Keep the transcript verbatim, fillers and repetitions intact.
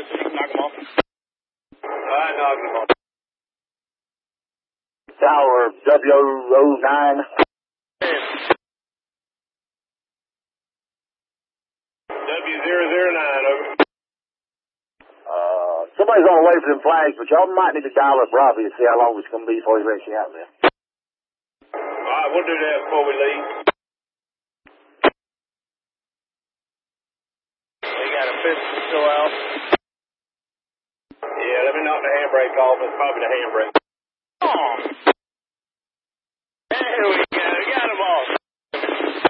good so you can knock them off. I knocked them off. Tower W O nine. W zero zero nine, over. Uh, somebody's on the way for them flags, but y'all might need to dial up Robbie to see how long it's going to be before he's reaching out there. Alright, we'll do that before we leave. They got a pistol still out. Yeah, let me knock the handbrake off. It's probably the handbrake. Oh. There we go.